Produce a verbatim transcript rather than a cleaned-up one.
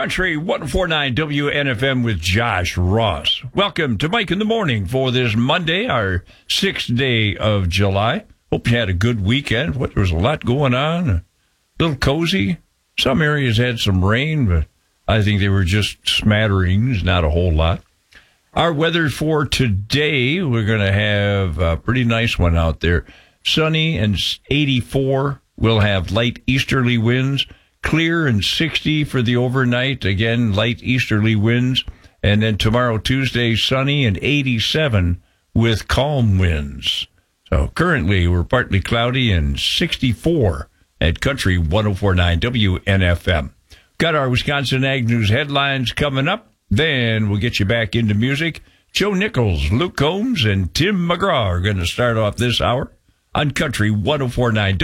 Country one forty-nine W N F M with Josh Ross. Welcome to Mike in the Morning for this Monday, our sixth day of July. Hope you had a good weekend. What, there was a lot going on, a little cozy. Some areas had some rain, but I think they were just smatterings, not a whole lot. Our weather for today, we're going to have a pretty nice one out there. Sunny and eighty-four. We'll have light easterly winds. Clear and sixty for the overnight. Again, light easterly winds. And then tomorrow, Tuesday, sunny and eighty-seven with calm winds. So currently, we're partly cloudy and sixty-four at Country one forty-nine W N F M. Got our Wisconsin Ag News headlines coming up. Then we'll get you back into music. Joe Nichols, Luke Combs, and Tim McGraw are going to start off this hour on Country one forty-nine